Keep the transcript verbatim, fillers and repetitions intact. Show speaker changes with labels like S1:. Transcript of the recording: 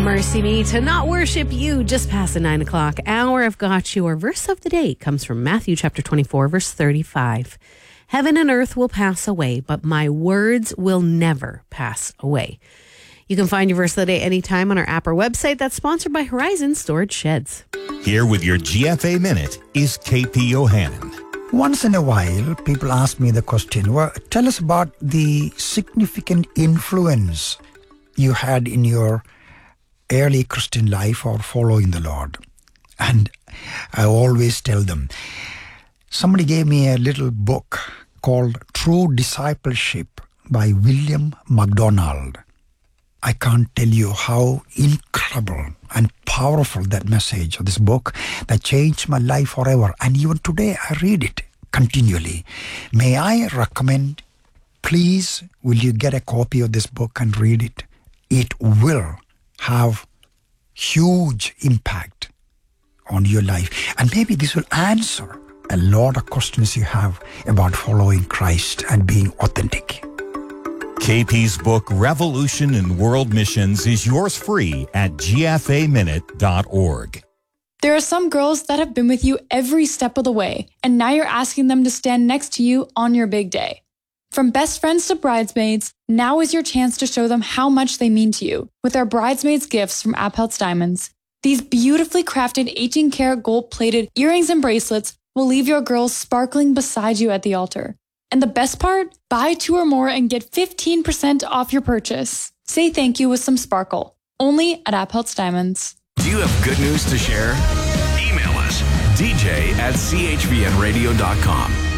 S1: Mercy me to not worship you just past the nine o'clock hour. I've got your verse of the day. Comes from Matthew chapter twenty-four, verse thirty-five. Heaven and earth will pass away, but my words will never pass away. You can find your verse of the day anytime on our app or website. That's sponsored by Horizon Storage Sheds.
S2: Here with your G F A Minute is K P Yohannan.
S3: Once in a while, people ask me the question, well, tell us about the significant influence you had in your early Christian life or following the Lord. And I always tell them, somebody gave me a little book called True Discipleship by William MacDonald. I can't tell you how incredible and powerful that message of this book that changed my life forever. And even today, I read it continually. May I recommend, please, will you get a copy of this book and read it? It will have huge impact on your life. And maybe this will answer a lot of questions you have about following Christ and being authentic.
S2: K P's book, Revolution in World Missions, is yours free at g f a minute dot org.
S4: There are some girls that have been with you every step of the way, and now you're asking them to stand next to you on your big day. From best friends to bridesmaids, now is your chance to show them how much they mean to you with our bridesmaids gifts from Apeltz Diamonds. These beautifully crafted eighteen karat gold-plated earrings and bracelets will leave your girls sparkling beside you at the altar. And the best part? Buy two or more and get fifteen percent off your purchase. Say thank you with some sparkle. Only at Apeltz Diamonds.
S5: Do you have good news to share? Email us, d j at c h v n radio dot com.